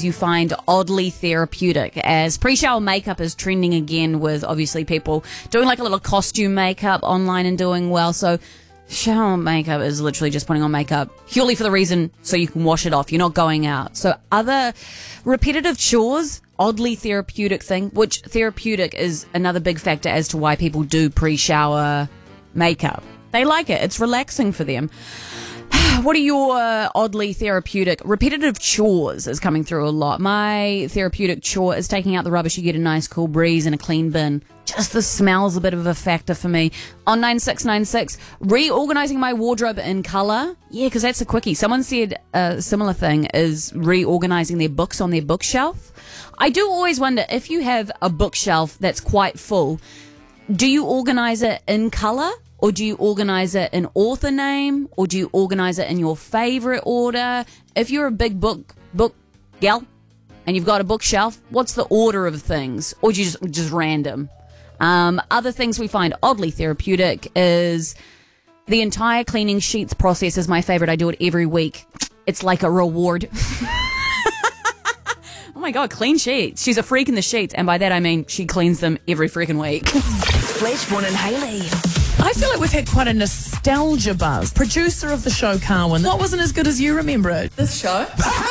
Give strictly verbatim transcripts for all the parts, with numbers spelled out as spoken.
things you find oddly therapeutic, as pre-shower makeup is trending again, with obviously people doing like a little costume makeup online and doing well. So shower makeup is literally just putting on makeup purely for the reason so you can wash it off. You're not going out. So other repetitive chores, oddly therapeutic thing, which therapeutic is another big factor as to why people do pre-shower makeup. They like it. It's relaxing for them. What are your uh, oddly therapeutic repetitive chores is coming through a lot. My therapeutic chore is taking out the rubbish. You get a nice cool breeze and a clean bin. Just the smell's a bit of a factor for me. On nine six nine six, reorganizing my wardrobe in colour. Yeah, because that's a quickie. Someone said a similar thing is reorganizing their books on their bookshelf. I do always wonder, if you have a bookshelf that's quite full, do you organize it in colour? Or do you organize it in author name? Or do you organize it in your favorite order? If you're a big book book gal and you've got a bookshelf, what's the order of things? Or do you just just random? Um, other things we find oddly therapeutic is the entire cleaning sheets process is my favorite. I do it every week. It's like a reward. Oh my God, clean sheets. She's a freak in the sheets. And by that I mean she cleans them every freaking week. Fletchborn and Hayley. I feel like we've had quite a nostalgia buzz. Producer of the show, Carwyn. What wasn't as good as you remember it? This show?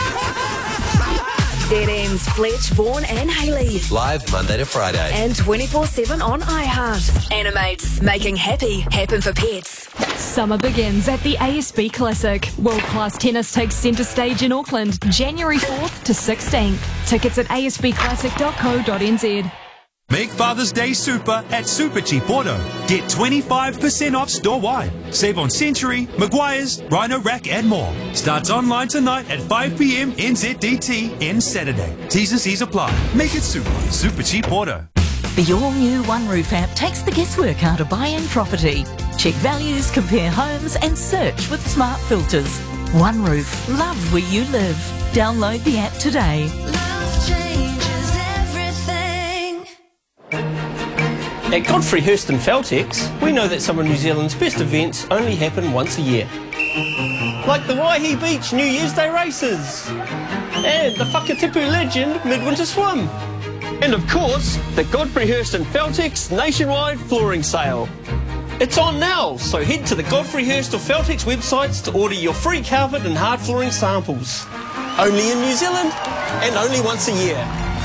Z M's Fletchborn and Hayley. Live Monday to Friday. And twenty-four seven on iHeart. Animates, making happy happen for pets. Summer begins at the A S B Classic. World-class tennis takes centre stage in Auckland, January fourth to sixteenth. Tickets at a s b classic dot co dot n z. Make Father's Day super at Super Cheap Auto. Get twenty-five percent off store-wide. Save on Century, Maguire's, Rhino Rack and more. Starts online tonight at five p.m. N Z D T and Saturday. T's and C's apply. Make it super. Super Cheap Auto. The all-new One Roof app takes the guesswork out of buying property. Check values, compare homes and search with smart filters. One Roof. Love where you live. Download the app today. Love changes everything. At Godfrey Hirst and Feltex, we know that some of New Zealand's best events only happen once a year. Like the Waihi Beach New Year's Day races, and the Whakatipu Legend Midwinter Swim, and of course, the Godfrey Hirst and Feltex nationwide flooring sale. It's on now, so head to the Godfrey Hirst or Feltex websites to order your free carpet and hard flooring samples. Only in New Zealand, and only once a year.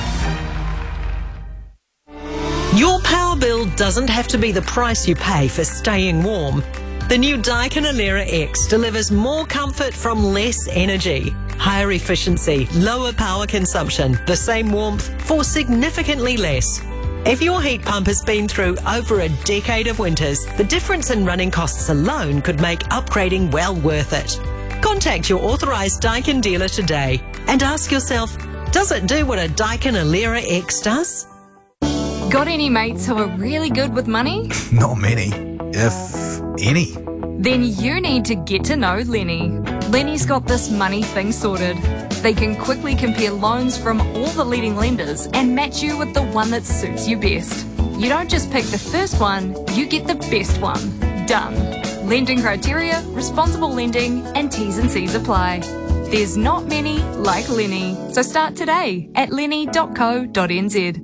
Your power bill doesn't have to be the price you pay for staying warm. The new Daikin Alera X delivers more comfort from less energy, higher efficiency, lower power consumption, the same warmth for significantly less. If your heat pump has been through over a decade of winters, the difference in running costs alone could make upgrading well worth it. Contact your authorised Daikin dealer today and ask yourself, does it do what a Daikin Alera X does? Got any mates who are really good with money? Not many, if any. Then you need to get to know Lenny. Lenny's got this money thing sorted. They can quickly compare loans from all the leading lenders and match you with the one that suits you best. You don't just pick the first one, you get the best one. Done. Lending criteria, responsible lending, and T's and C's apply. There's not many like Lenny, so start today at lenny dot co dot n z.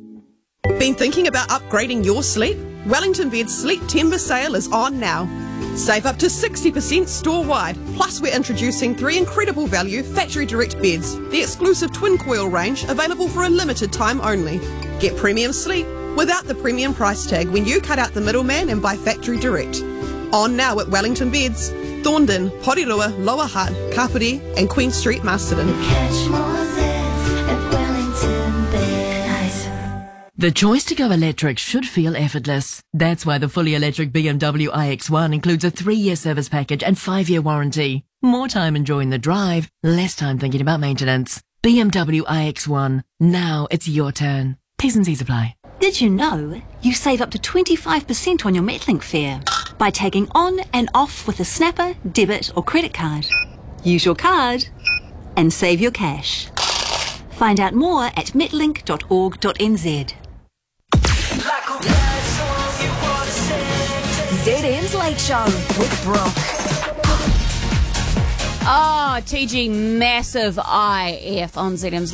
Been thinking about upgrading your sleep? Wellington Beds Sleep Timber Sale is on now. Save up to sixty percent store-wide. Plus, we're introducing three incredible value factory direct beds. The exclusive twin coil range, available for a limited time only. Get premium sleep without the premium price tag when you cut out the middleman and buy factory direct. On now at Wellington Beds, Thorndon, Porirua, Lower Hutt, Kapiti and Queen Street, Masterton. Catch more zits at Wellington Beds. The choice to go electric should feel effortless. That's why the fully electric B M W i X one includes a three-year service package and five-year warranty. More time enjoying the drive, less time thinking about maintenance. B M W i X one. Now it's your turn. T's and C's apply. Did you know you save up to twenty-five percent on your Metlink fare by taking on and off with a snapper, debit or credit card? Use your card and save your cash. Find out more at metlink dot org dot n z. Z M's Late Show with Brooke. Oh, T G, massive I F on Z M's